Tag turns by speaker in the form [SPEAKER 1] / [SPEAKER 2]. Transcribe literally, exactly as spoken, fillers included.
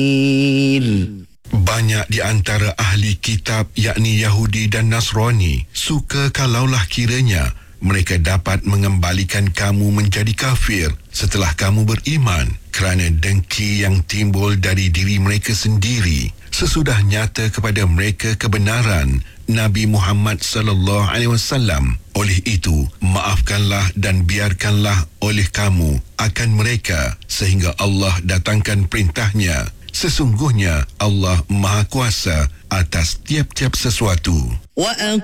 [SPEAKER 1] Banyak di antara ahli kitab yakni Yahudi dan Nasrani suka kalaulah kiranya mereka dapat mengembalikan kamu menjadi kafir setelah kamu beriman kerana dengki yang timbul dari diri mereka sendiri sesudah nyata kepada mereka kebenaran Nabi Muhammad sallallahu alaihi wasallam. Oleh itu, maafkanlah dan biarkanlah oleh kamu akan mereka sehingga Allah datangkan perintahnya. Sesungguhnya Allah Maha Kuasa atas tiap-tiap sesuatu.